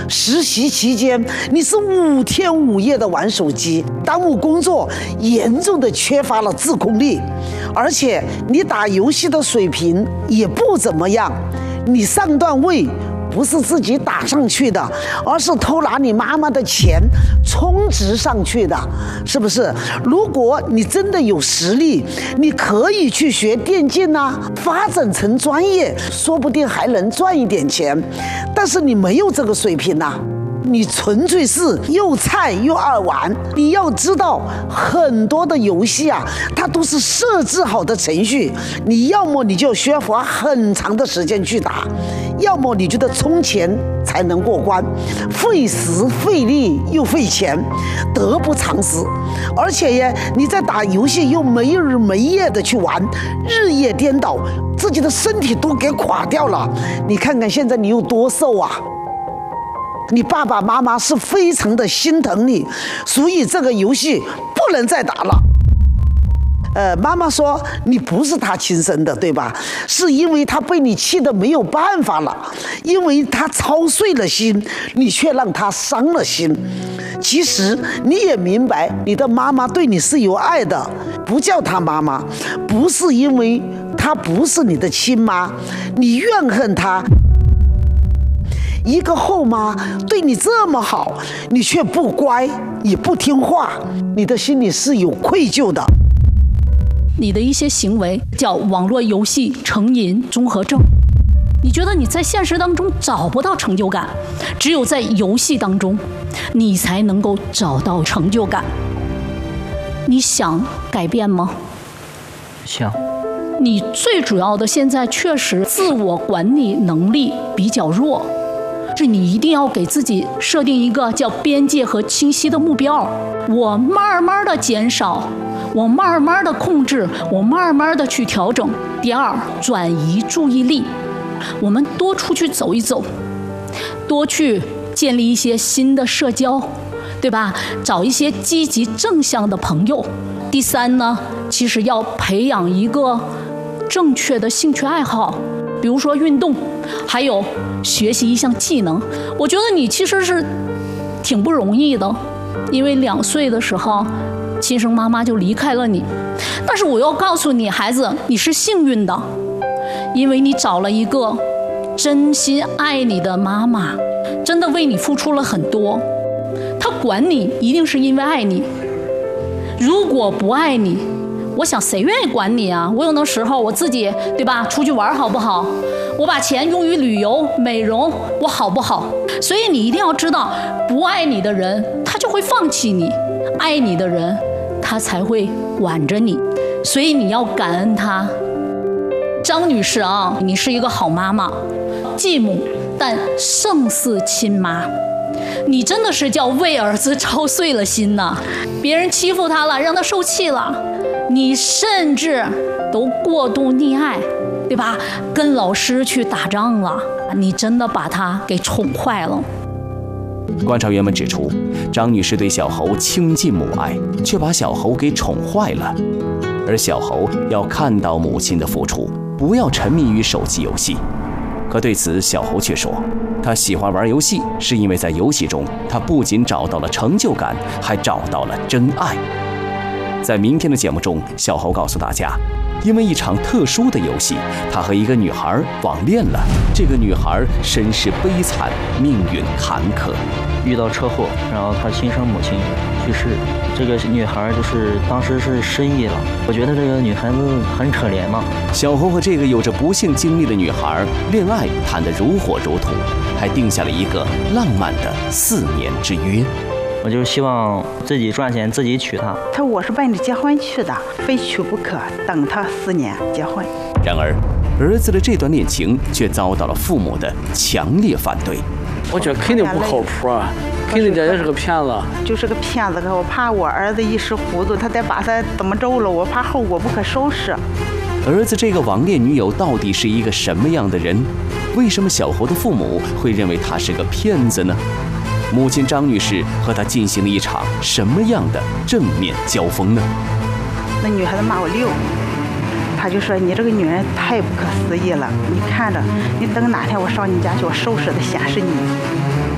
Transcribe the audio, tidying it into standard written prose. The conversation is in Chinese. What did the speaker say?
实习期间你是5天5夜的玩手机，耽误工作，严重的缺乏了自控力，而且你打游戏的水平也不怎么样，你上段位不是自己打上去的，而是偷拿你妈妈的钱充值上去的，是不是？如果你真的有实力，你可以去学电竞啊，发展成专业，说不定还能赚一点钱。但是你没有这个水平啊，你纯粹是又菜又爱玩。你要知道，很多的游戏啊，它都是设置好的程序，你要么你就需要花很长的时间去打，要么你觉得充钱才能过关，费时费力又费钱，得不偿失。而且呀，你在打游戏又没日没夜的去玩，日夜颠倒，自己的身体都给垮掉了。你看看现在你有多瘦啊！你爸爸妈妈是非常的心疼你，所以这个游戏不能再打了。妈妈说你不是他亲生的，对吧？是因为他被你气得没有办法了，因为他操碎了心，你却让他伤了心。其实你也明白，你的妈妈对你是有爱的，不叫她妈妈，不是因为她不是你的亲妈，你怨恨她。一个后妈对你这么好，你却不乖也不听话，你的心里是有愧疚的。 你的一些行为叫网络游戏成瘾综合症。你觉得你在现实当中找不到成就感，只有在游戏当中，你才能够找到成就感。你想改变吗？ 想。 你最主要的现在确实自我管理能力比较弱。是你一定要给自己设定一个叫边界和清晰的目标，我慢慢的减少，我慢慢的控制，我慢慢的去调整。第二，转移注意力，我们多出去走一走，多去建立一些新的社交，对吧？找一些积极正向的朋友。第三呢，其实要培养一个正确的兴趣爱好，比如说运动，还有学习一项技能。我觉得你其实是挺不容易的，因为2岁的时候亲生妈妈就离开了你。但是我要告诉你，孩子，你是幸运的，因为你找了一个真心爱你的妈妈，真的为你付出了很多。她管你一定是因为爱你，如果不爱你，我想谁愿意管你啊？我有那时候我自己，对吧，出去玩好不好？我把钱用于旅游美容，我好不好？所以你一定要知道，不爱你的人他就会放弃你，爱你的人他才会管着你，所以你要感恩他。张女士啊，你是一个好妈妈，继母但胜似亲妈，你真的是叫为儿子操碎了心呐！别人欺负他了，让他受气了，你甚至都过度溺爱，对吧？跟老师去打仗了，你真的把他给宠坏了。 观察员们指出，张女士对小猴倾尽母爱，却把小猴给宠坏了。而小猴要看到母亲的付出，不要沉迷于手机游戏。可对此，小猴却说，他喜欢玩游戏，是因为在游戏中，他不仅找到了成就感，还找到了真爱。在明天的节目中，小猴告诉大家，因为一场特殊的游戏，他和一个女孩网恋了。这个女孩身世悲惨，命运坎坷， 遇到车祸，然后他亲生母亲去世。这个女孩就是当时是失忆了。我觉得这个女孩子很可怜嘛。 小猴和这个有着不幸经历的女孩恋爱谈得如火如荼，还定下了一个浪漫的4年之约。 我就希望自己赚钱，自己娶她。 他说我是奔着结婚去的，非娶不可，等他4年结婚。 然而，儿子的这段恋情却遭到了父母的强烈反对。 我觉得肯定不靠谱啊，肯定这也是个骗子。 就是个骗子，我怕我儿子一时糊涂，他再把他怎么着了，我怕后果不可收拾。 儿子这个网恋女友到底是一个什么样的人？为什么小猴的父母会认为他是个骗子呢？母亲张女士和他进行了一场什么样的正面交锋呢？ 那女孩子骂我溜，他就说你这个女人太不可思议了，你看着，你等哪天我上你家去，我收拾的显示你。